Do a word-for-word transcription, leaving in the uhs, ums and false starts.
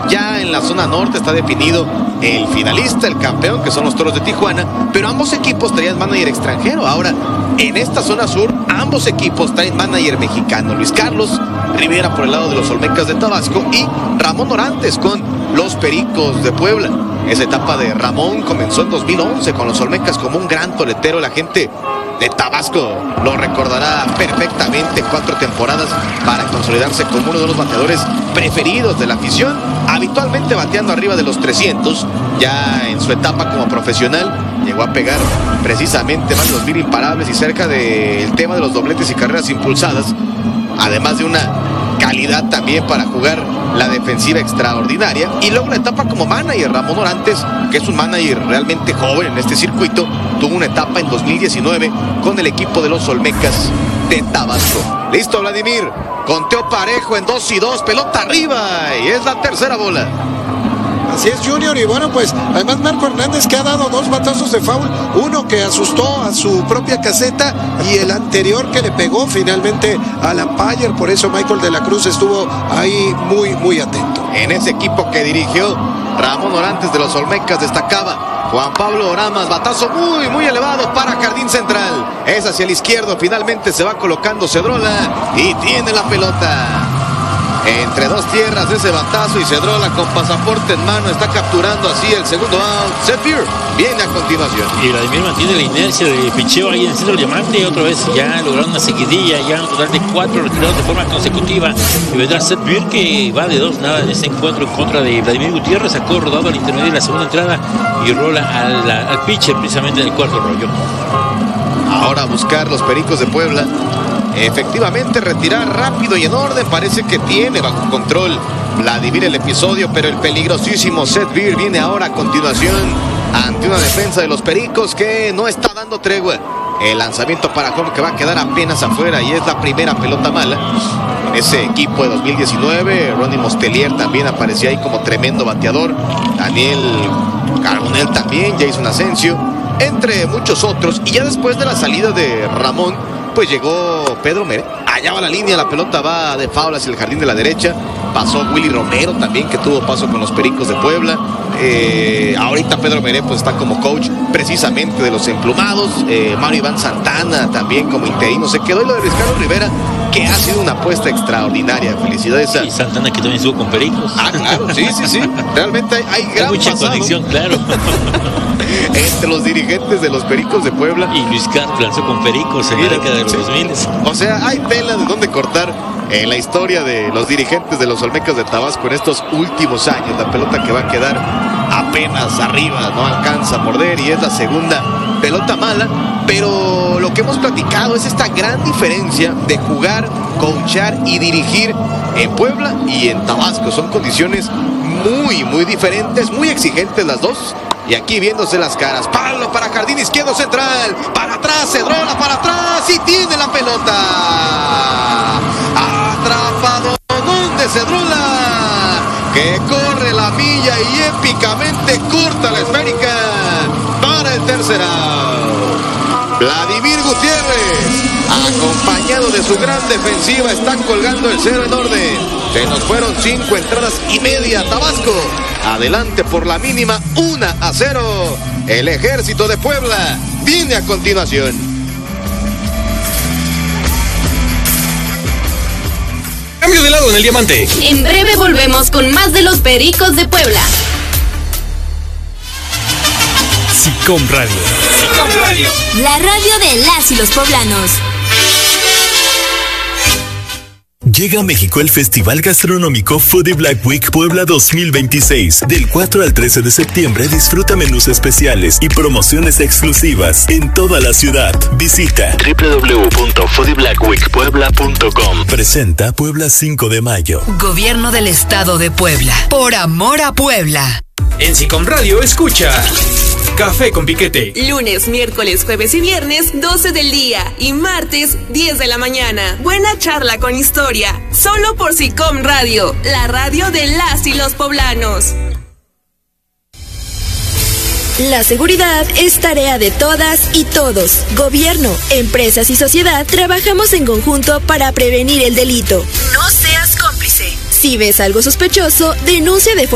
Ya en la zona norte está definido el finalista, el campeón, que son los Toros de Tijuana, pero ambos equipos traían manager extranjero. Ahora, en esta zona sur, ambos equipos traen manager mexicano. Luis Carlos Rivera por el lado de los Olmecas de Tabasco y Ramón Orantes con los Pericos de Puebla. Esa etapa de Ramón comenzó en dos mil once con los Olmecas como un gran toletero. La gente de Tabasco lo recordará perfectamente. Cuatro temporadas para consolidarse como uno de los bateadores preferidos de la afición, habitualmente bateando arriba de los trescientos. Ya en su etapa como profesional llegó a pegar precisamente más de dos mil imparables y cerca del tema de los dobletes y carreras impulsadas, además de una calidad también para jugar la defensiva extraordinaria. Y luego la etapa como manager, Ramón Orantes, que es un manager realmente joven en este circuito, tuvo una etapa en dos mil diecinueve con el equipo de los Olmecas de Tabasco. Listo, Vladimir, conteo parejo en dos y dos, pelota arriba, y es la tercera bola. Así es, Junior, y bueno, pues además Marco Hernández, que ha dado dos batazos de foul, uno que asustó a su propia caseta y el anterior que le pegó finalmente a la Payer. Por eso Michael de la Cruz estuvo ahí muy, muy atento. En ese equipo que dirigió Ramón Orantes de los Olmecas destacaba Juan Pablo Oramas, batazo muy, muy elevado para Jardín Central. Es hacia el izquierdo, finalmente se va colocando Cedrola y tiene la pelota. Entre dos tierras ese batazo y Cedrola con pasaporte en mano está capturando así el segundo out. Seth Beer viene a continuación. Y Vladimir mantiene la inercia de picheo ahí en el centro del diamante. Otra vez ya lograron una seguidilla, ya un total de cuatro retirados de forma consecutiva. Y vendrá Seth Beer, que va de dos nada en ese encuentro en contra de Vladimir Gutiérrez. Sacó rodado al intermedio de la segunda entrada y rola al, al pitcher precisamente en el cuarto rollo. Ahora a buscar los Pericos de Puebla. Efectivamente, retirar rápido y en orden. Parece que tiene bajo control Vladimir el episodio, pero el peligrosísimo Seth Beer viene ahora a continuación ante una defensa de los Pericos que no está dando tregua. El lanzamiento para home que va a quedar apenas afuera y es la primera pelota mala. En ese equipo de dos mil diecinueve, Ronnie Mostelier también aparecía ahí como tremendo bateador. Daniel Carbonell también, Jason Asensio, entre muchos otros. Y ya después de la salida de Ramón, pues llegó Pedro Mere. Allá va la línea, la pelota va de foul hacia el jardín de la derecha. Pasó Willy Romero también, que tuvo paso con los Pericos de Puebla. Eh, ahorita Pedro Mere pues está como coach precisamente de los emplumados. eh, Mario Iván Santana también como interino. Se quedó y lo de Luis Carlos Rivera, que ha sido una apuesta extraordinaria. Felicidades a... Y Santana, que también estuvo con Pericos. Ah, claro, sí, sí, sí. Realmente hay, hay gran hay mucha pasado conexión, claro. entre los dirigentes de los Pericos de Puebla. Y Luis Carlos lanzó con Pericos en la década de los sí. dos mil. O sea, hay tela de dónde cortar en la historia de los dirigentes de los Olmecas de Tabasco en estos últimos años. La pelota que va a quedar apenas arriba, no alcanza a morder y es la segunda pelota mala. Pero lo que hemos platicado es esta gran diferencia de jugar, coachar y dirigir en Puebla y en Tabasco. Son condiciones muy, muy diferentes, muy exigentes las dos. Y aquí viéndose las caras, palo para jardín izquierdo central, para atrás, Cedrola para atrás y tiene la pelota. Atrapado donde Cedrola, que corre la milla y épicamente corta la esférica para el tercer out. Vladimir Gutiérrez, acompañado de su gran defensiva, está colgando el cero en orden. Se nos fueron cinco entradas y media. Tabasco adelante por la mínima, una a cero. El Ejército de Puebla viene a continuación. Cambio de lado en el diamante. En breve volvemos con más de los Pericos de Puebla. SICOM Radio. SICOM Radio. La radio de las y los poblanos. Llega a México el Festival Gastronómico Foodie Black Week Puebla dos mil veintiséis. Del cuatro al trece de septiembre disfruta menús especiales y promociones exclusivas en toda la ciudad. Visita doble u doble u doble u punto foodie black week puebla punto com. Presenta Puebla cinco de mayo. Gobierno del Estado de Puebla. Por amor a Puebla. En SICOM Radio escucha Café con Piquete. Lunes, miércoles, jueves y viernes, doce del día. Y martes, diez de la mañana. Buena charla con historia. Solo por SICOM Radio, la radio de las y los poblanos. La seguridad es tarea de todas y todos. Gobierno, empresas y sociedad trabajamos en conjunto para prevenir el delito. No seas cómplice. Si ves algo sospechoso, denuncia de forma